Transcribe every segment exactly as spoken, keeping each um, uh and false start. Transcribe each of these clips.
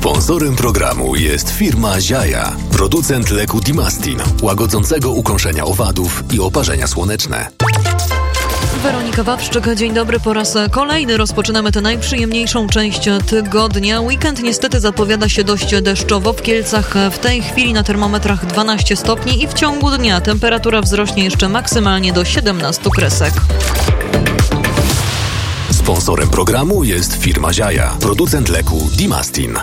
Sponsorem programu jest firma Ziaja, producent leku Dimastin, łagodzącego ukąszenia owadów i oparzenia słoneczne. Weronika Wawrzyk, dzień dobry po raz kolejny. Rozpoczynamy tę najprzyjemniejszą część tygodnia. Weekend niestety zapowiada się dość deszczowo. W Kielcach w tej chwili na termometrach dwanaście stopni i w ciągu dnia temperatura wzrośnie jeszcze maksymalnie do siedemnaście kresek. Sponsorem programu jest firma Ziaja, producent leku Dimastin.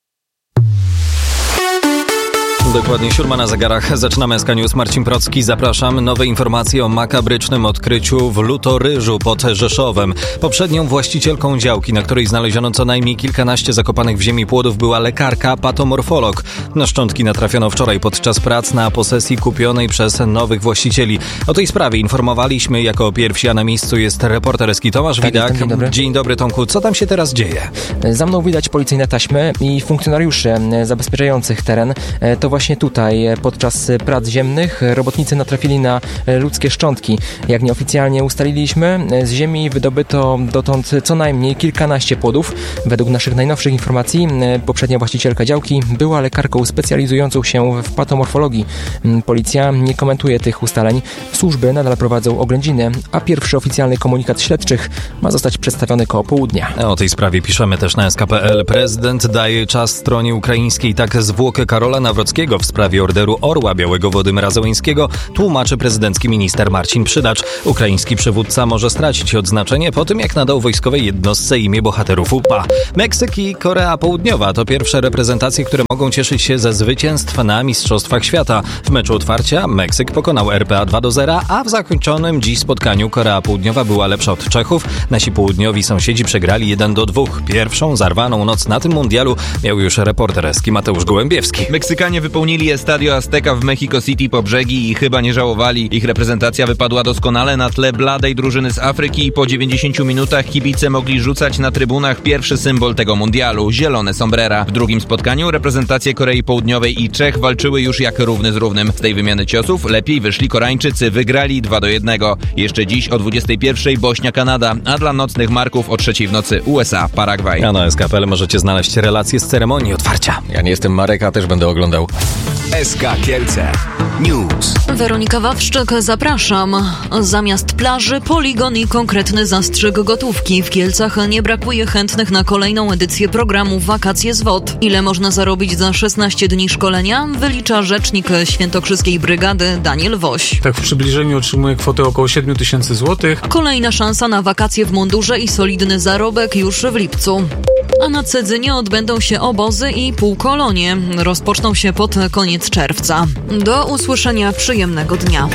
Dokładnie siódma na zegarach. Zaczynamy S K News. Marcin Procki, zapraszam. Nowe informacje o makabrycznym odkryciu w Lutoryżu pod Rzeszowem. Poprzednią właścicielką działki, na której znaleziono co najmniej kilkanaście zakopanych w ziemi płodów, była lekarka patomorfolog. Na szczątki natrafiono wczoraj podczas prac na posesji kupionej przez nowych właścicieli. O tej sprawie informowaliśmy jako pierwsi, a na miejscu jest reporter S K I Tomasz tak, Widak. Dzień dobry. Dzień dobry, Tomku. Co tam się teraz dzieje? Za mną widać policyjne taśmy i funkcjonariuszy zabezpieczających teren. To właśnie tutaj podczas prac ziemnych robotnicy natrafili na ludzkie szczątki. Jak nieoficjalnie ustaliliśmy, z ziemi wydobyto dotąd co najmniej kilkanaście płodów. Według naszych najnowszych informacji poprzednia właścicielka działki była lekarką specjalizującą się w patomorfologii. Policja nie komentuje tych ustaleń. Służby nadal prowadzą oględziny, a pierwszy oficjalny komunikat śledczych ma zostać przedstawiony koło południa. O tej sprawie piszemy też na S K kropka P L. Prezydent daje czas stronie ukraińskiej. Tak zwłokę Karola Nawrockiego w sprawie orderu Orła Białego Władimira Zełenskiego tłumaczy prezydencki minister Marcin Przydacz. Ukraiński przywódca może stracić odznaczenie po tym, jak nadał wojskowej jednostce imię bohaterów U P A. Meksyk i Korea Południowa to pierwsze reprezentacje, które mogą cieszyć się ze zwycięstw na Mistrzostwach Świata. W meczu otwarcia Meksyk pokonał R P A dwa do zera, a w zakończonym dziś spotkaniu Korea Południowa była lepsza od Czechów. Nasi południowi sąsiedzi przegrali jeden do dwóch. Pierwszą zarwaną noc na tym mundialu miał już reporter S K I Mateusz Gołębiewski. Meksykanie wypełnili Estadio Azteca w Mexico City po brzegi i chyba nie żałowali. Ich reprezentacja wypadła doskonale na tle bladej drużyny z Afryki i po dziewięćdziesięciu minutach kibice mogli rzucać na trybunach pierwszy symbol tego mundialu – zielone sombrera. W drugim spotkaniu reprezentacje Korei Południowej i Czech walczyły już jak równy z równym. Z tej wymiany ciosów lepiej wyszli Koreańczycy, wygrali dwa do jednego. Jeszcze dziś o dwudziestej pierwszej Bośnia-Kanada, a dla nocnych marków o trzeciej w nocy U S A Paragwaj. A na S K kropka P L możecie znaleźć relacje z ceremonii otwarcia. Ja nie jestem Marek, a też będę oglądał. S K Kielce News. Weronika Wawrzyk, zapraszam. Zamiast plaży, poligon i konkretny zastrzyk gotówki. W Kielcach nie brakuje chętnych na kolejną edycję programu Wakacje z W O D. Ile można zarobić za szesnaście dni szkolenia? Wylicza rzecznik Świętokrzyskiej Brygady Daniel Woś. Tak w przybliżeniu otrzymuje kwotę około siedem tysięcy złotych. Kolejna szansa na wakacje w mundurze i solidny zarobek już w lipcu. A na Cedzynie odbędą się obozy i półkolonie. Rozpoczną się pod koniec czerwca. Do usłyszenia, przyjemnego dnia.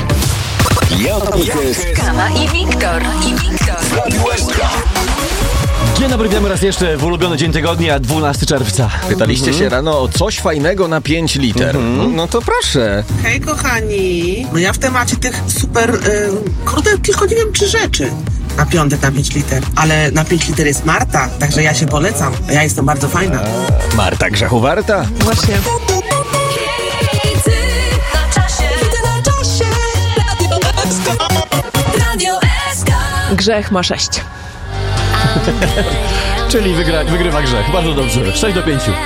Kama i Wiktor. I Wiktor. Dzień dobry, witamy raz jeszcze w ulubiony dzień tygodnia, dwunastego czerwca. Pytaliście Mhm. się rano o coś fajnego na pięć liter. Mhm. No, no to proszę. Hej kochani, no ja w temacie tych super, y, kurde, tylko nie wiem czy rzeczy na piątek na pięć liter, ale na pięć liter jest Marta, także ja się polecam, ja jestem bardzo fajna. Marta grzechu warta. Właśnie. Grzech ma sześć. Czyli wygra, wygrywa grzech. Bardzo dobrze. sześć do pięciu.